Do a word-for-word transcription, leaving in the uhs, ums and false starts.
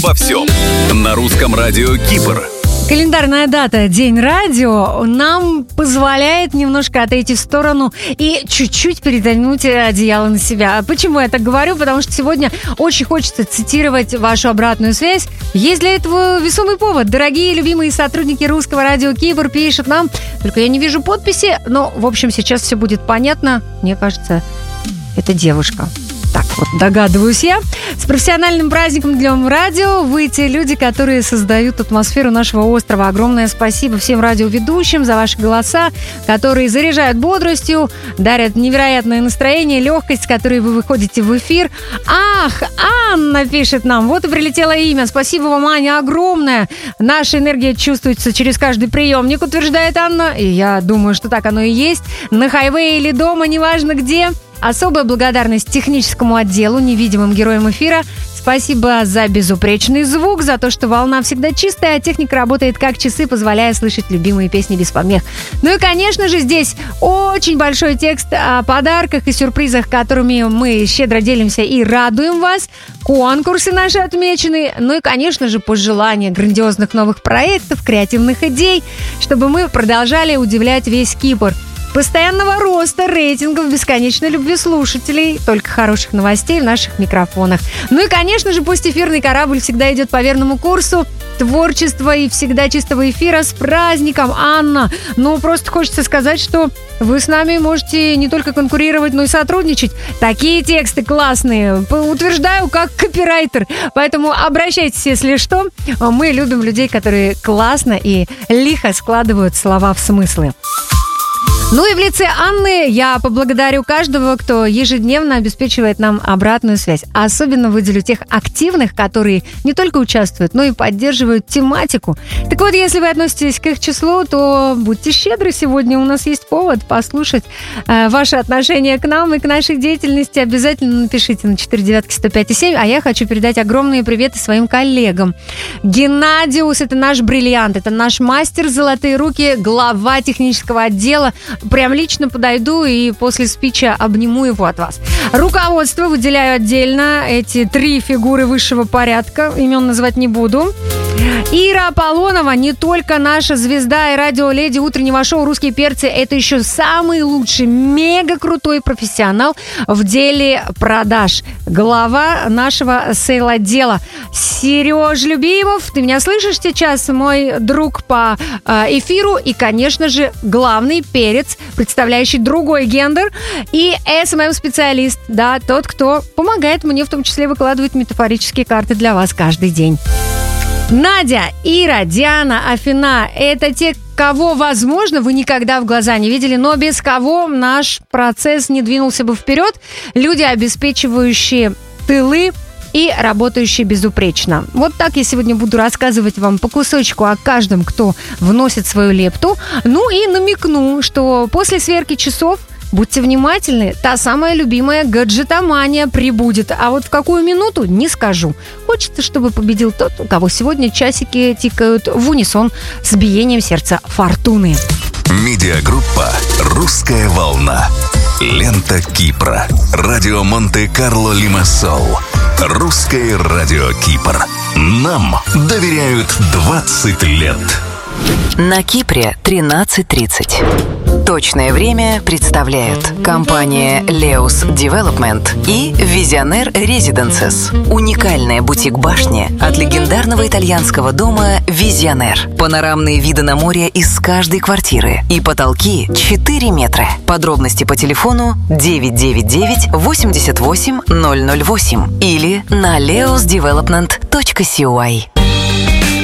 Во всем. На русском радио Кипр. Календарная дата «День радио» нам позволяет немножко отойти в сторону и чуть-чуть перетянуть одеяло на себя. Почему я так говорю? Потому что сегодня очень хочется цитировать вашу обратную связь. Есть для этого весомый повод. Дорогие, любимые сотрудники русского радио Кипр пишут нам, только я не вижу подписи, но, в общем, сейчас все будет понятно. Мне кажется, это девушка. Так вот, догадываюсь я. С профессиональным праздником Днем радио. Вы те люди, которые создают атмосферу нашего острова. Огромное спасибо всем радиоведущим за ваши голоса, которые заряжают бодростью, дарят невероятное настроение, легкость, с которой вы выходите в эфир. Ах, Анна пишет нам. Вот и прилетело имя. Спасибо вам, Аня, огромное. Наша энергия чувствуется через каждый приемник, утверждает Анна. И я думаю, что так оно и есть. На хайвее или дома, неважно где. Особая благодарность техническому отделу, невидимым героям эфира. Спасибо за безупречный звук, за то, что волна всегда чистая, а техника работает как часы, позволяя слышать любимые песни без помех. Ну и, конечно же, здесь очень большой текст о подарках и сюрпризах, которыми мы щедро делимся и радуем вас. Конкурсы наши отмечены. Ну и, конечно же, пожелания грандиозных новых проектов, креативных идей, чтобы мы продолжали удивлять весь Кипр. Постоянного роста рейтингов, бесконечной любви слушателей, только хороших новостей в наших микрофонах. Ну и, конечно же, пусть эфирный корабль всегда идет по верному курсу. Творчество и всегда чистого эфира. С праздником, Анна! Ну, просто хочется сказать, что вы с нами можете не только конкурировать, но и сотрудничать. Такие тексты классные. Утверждаю, как копирайтер. Поэтому обращайтесь, если что. Мы любим людей, которые классно и лихо складывают слова в смыслы. Ну и в лице Анны я поблагодарю каждого, кто ежедневно обеспечивает нам обратную связь. Особенно выделю тех активных, которые не только участвуют, но и поддерживают тематику. Так вот, если вы относитесь к их числу, то будьте щедры. Сегодня у нас есть повод послушать э, ваше отношение к нам и к нашей деятельности. Обязательно напишите на четыре девятки сто пять и семь. А я хочу передать огромные приветы своим коллегам. Геннадиус – это наш бриллиант, это наш мастер золотые руки, глава технического отдела. Прям лично подойду и после спича обниму его от вас. Руководство выделяю отдельно. Эти три фигуры высшего порядка. Имен называть не буду. Ира Аполлонова не только наша звезда и радиоледи утреннего шоу «Русские перцы», это еще самый лучший, мега крутой профессионал в деле продаж. Глава нашего сейл-отдела. Сереж Любимов, ты меня слышишь сейчас, мой друг по э, эфиру и, конечно же, главный перец, представляющий другой гендер, и эс эм эм-специалист, да, тот, кто помогает мне в том числе выкладывать метафорические карты для вас каждый день. Надя, Ира, Диана, Афина – это те, кого, возможно, вы никогда в глаза не видели, но без кого наш процесс не двинулся бы вперед. Люди, обеспечивающие тылы и работающие безупречно. Вот так я сегодня буду рассказывать вам по кусочку о каждом, кто вносит свою лепту. Ну и намекну, что после сверки часов будьте внимательны, та самая любимая гаджетомания прибудет. А вот в какую минуту, не скажу. Хочется, чтобы победил тот, у кого сегодня часики тикают в унисон с биением сердца фортуны. Медиагруппа «Русская волна». Лента Кипра. Радио Монте-Карло Лимассол. Русское радио Кипр. Нам доверяют двадцать лет. На Кипре тринадцать тридцать. Точное время представляют компания Leus Development и Visionaire Residences. Уникальная бутик-башня от легендарного итальянского дома Visionaire. Панорамные виды на море из каждой квартиры и потолки четыре метра. Подробности по телефону девять девять девять восемьдесят восемь ноль ноль восемь или на leos development точка си ой.